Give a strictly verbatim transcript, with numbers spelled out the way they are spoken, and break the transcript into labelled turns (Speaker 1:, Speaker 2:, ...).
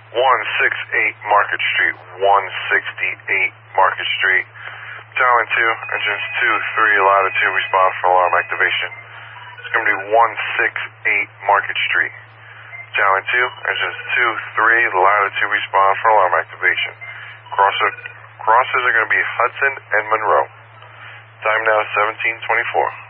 Speaker 1: one sixty-eight Market Street, one sixty-eight Market Street. Tower two, engines two three, latitude, respond for alarm activation. It's going to be one sixty-eight Market Street. Tower two, engines two three, latitude, respond for alarm activation. Crosser, crossers are going to be Hudson and Monroe. Time now seventeen twenty-four.